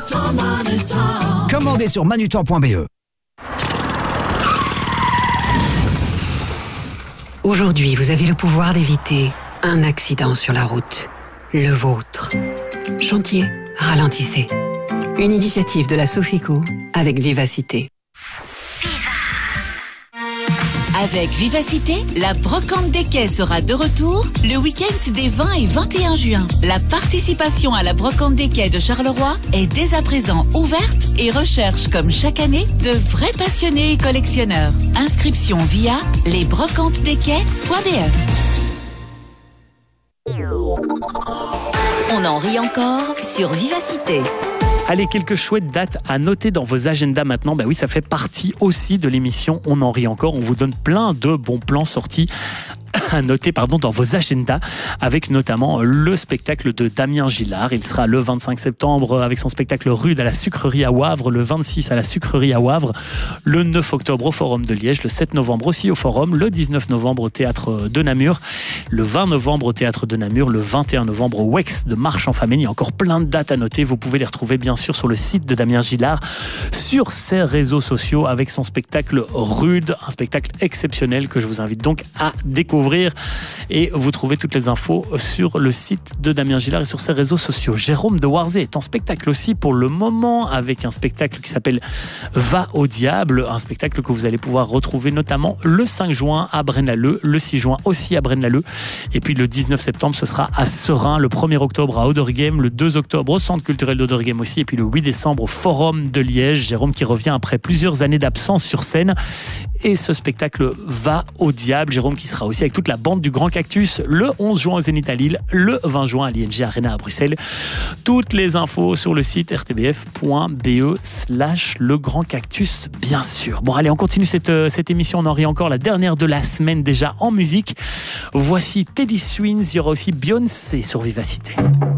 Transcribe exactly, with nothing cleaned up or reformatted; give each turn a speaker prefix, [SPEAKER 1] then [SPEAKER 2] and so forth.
[SPEAKER 1] Commandez sur manutan point b e.
[SPEAKER 2] Aujourd'hui, vous avez le pouvoir d'éviter un accident sur la route. Le vôtre. Chantier, ralentissez. Une initiative de la Sofico avec Vivacité.
[SPEAKER 3] Avec Vivacité, la brocante des quais sera de retour le week-end des vingt et vingt et un juin. La participation à la brocante des quais de Charleroi est dès à présent ouverte et recherche comme chaque année de vrais passionnés et collectionneurs. Inscription via lesbrocantesdesquais point b e. On en rit encore sur Vivacité.
[SPEAKER 4] Allez, quelques chouettes dates à noter dans vos agendas maintenant. Ben oui, ça fait partie aussi de l'émission On en rit encore. On vous donne plein de bons plans sortis à noter pardon, dans vos agendas, avec notamment le spectacle de Damien Gillard. Il sera le vingt-cinq septembre avec son spectacle Rude à la Sucrerie à Wavre, le vingt-six à la Sucrerie à Wavre, le neuf octobre au Forum de Liège, le sept novembre aussi au Forum, le dix-neuf novembre au Théâtre de Namur, le vingt novembre au Théâtre de Namur, le vingt et un novembre au Wex de Marche-en-Famenne. Il y a encore plein de dates à noter. Vous pouvez les retrouver bien sûr sur le site de Damien Gillard, sur ses réseaux sociaux avec son spectacle Rude, un spectacle exceptionnel que je vous invite donc à découvrir. Et vous trouvez toutes les infos sur le site de Damien Gillard et sur ses réseaux sociaux. Jérôme de Warzé est en spectacle aussi pour le moment avec un spectacle qui s'appelle Va au diable, un spectacle que vous allez pouvoir retrouver notamment le cinq juin à Braine-l'Alleud, le six juin aussi à Braine-l'Alleud, et puis le dix-neuf septembre ce sera à Serein, le premier octobre à Auderghem, le deux octobre au Centre culturel d'Auderghem aussi, et puis le huit décembre au Forum de Liège. Jérôme qui revient après plusieurs années d'absence sur scène, et ce spectacle Va au diable. Jérôme qui sera aussi avec toute la bande du Grand Cactus le onze juin au Zénith à Lille, le vingt juin à l'I N G Arena à Bruxelles. Toutes les infos sur le site r t b f point b e slash le Grand Cactus, bien sûr. Bon, allez, on continue cette, cette émission. On en rit encore, la dernière de la semaine déjà en musique. Voici Teddy Swims, il y aura aussi Beyoncé sur Vivacité.